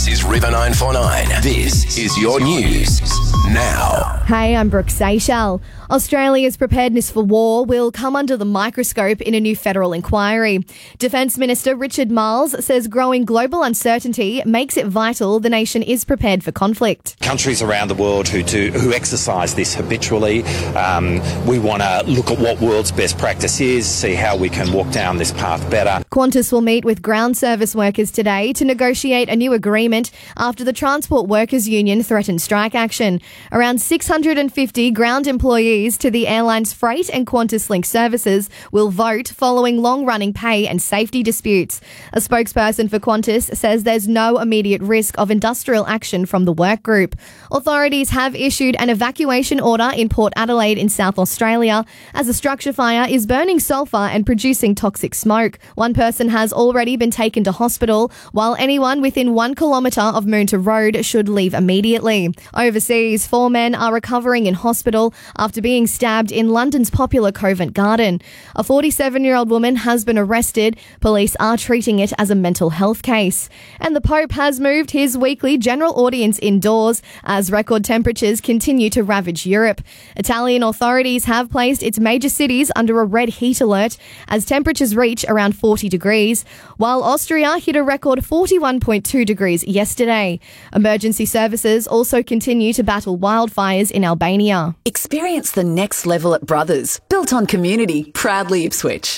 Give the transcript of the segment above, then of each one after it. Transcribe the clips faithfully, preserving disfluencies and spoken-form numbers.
This is River nine four nine. This is your news now. Hey, I'm Brooke Seychelles. Australia's preparedness for war will come under the microscope in a new federal inquiry. Defence Minister Richard Marles says growing global uncertainty makes it vital the nation is prepared for conflict. Countries around the world who do who exercise this habitually, um, we want to look at what world's best practice is, see how we can walk down this path better. Qantas will meet with ground service workers today to negotiate a new agreement after the Transport Workers Union threatened strike action. Around six hundred fifty ground employees to the airline's freight and Qantas Link services will vote following long-running pay and safety disputes. A spokesperson for Qantas says there's no immediate risk of industrial action from the work group. Authorities have issued an evacuation order in Port Adelaide in South Australia as a structure fire is burning sulphur and producing toxic smoke. One person has already been taken to hospital, while anyone within one kilometre of Moonta Road should leave immediately. Overseas, four men are recovering in hospital after being stabbed in London's popular Covent Garden. A forty-seven-year-old woman has been arrested. Police are treating it as a mental health case. And the Pope has moved his weekly general audience indoors as record temperatures continue to ravage Europe. Italian authorities have placed its major cities under a red heat alert as temperatures reach around forty degrees, while Austria hit a record forty-one point two degrees yesterday. Emergency services also continue to battle wildfires in Albania. Experience the next level at Brothers, built on community, proudly Ipswich.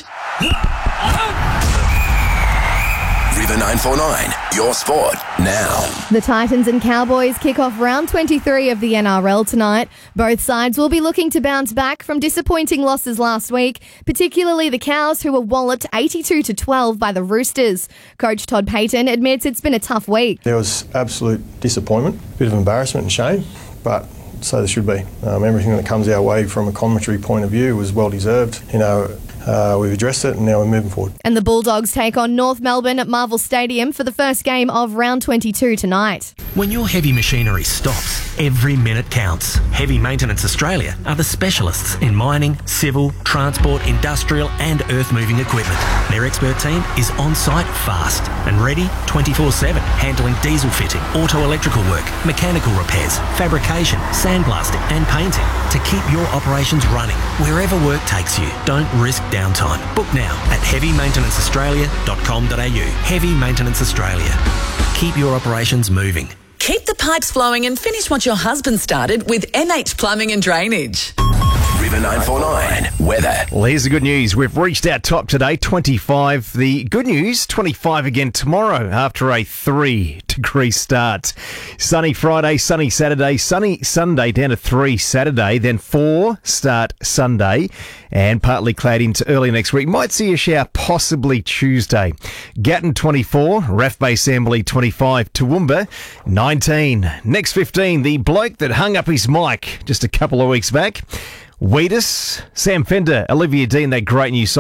River nine four nine, your sport now. The Titans and Cowboys kick off round twenty-three of the N R L tonight. Both sides will be looking to bounce back from disappointing losses last week, particularly the Cows, who were walloped eighty-two to twelve by the Roosters. Coach Todd Payton admits it's been a tough week. There was absolute disappointment, a bit of embarrassment and shame, but so there should be. Um, everything that comes our way from a commentary point of view was well deserved. You know, uh, we've addressed it and now we're moving forward. And the Bulldogs take on North Melbourne at Marvel Stadium for the first game of round twenty-two tonight. When your heavy machinery stops, every minute counts. Heavy Maintenance Australia are the specialists in mining, civil, transport, industrial and earth-moving equipment. Their expert team is on-site fast and ready twenty-four seven, handling diesel fitting, auto-electrical work, mechanical repairs, fabrication, sandblasting and painting to keep your operations running wherever work takes you. Don't risk downtime. Book now at heavy maintenance australia dot com dot a u. Heavy Maintenance Australia. Keep your operations moving. Keep the pipes flowing and finish what your husband started with M H Plumbing and Drainage. River nine four nine, weather. Well, here's the good news. We've reached our top today, twenty-five. The good news, twenty-five again tomorrow after a three-degree start. Sunny Friday, sunny Saturday, sunny Sunday, down to three Saturday, then four start Sunday, and partly cloudy into early next week. Might see a shower possibly Tuesday. Gatton twenty-four, Raff Bay Assembly twenty-five, Toowoomba nineteen. Next fifteen, the bloke that hung up his mic just a couple of weeks back. Wheatus, Sam Fender, Olivia Dean, that great new song.